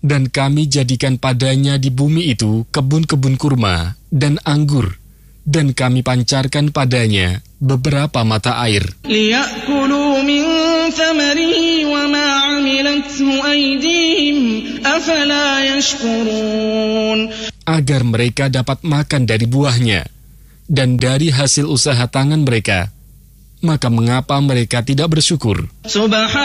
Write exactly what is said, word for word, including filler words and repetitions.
Dan kami jadikan padanya di bumi itu kebun-kebun kurma dan anggur, dan kami pancarkan padanya beberapa mata air. لِيَأْكُلُوا مِنْ ثَمَرِهِ وَمَا عَمِلَتْهُ أَيْدِيهِمْ أَفَلَا يَشْكُرُونَ. Agar mereka dapat makan dari buahnya dan dari hasil usaha tangan mereka, maka mengapa mereka tidak bersyukur?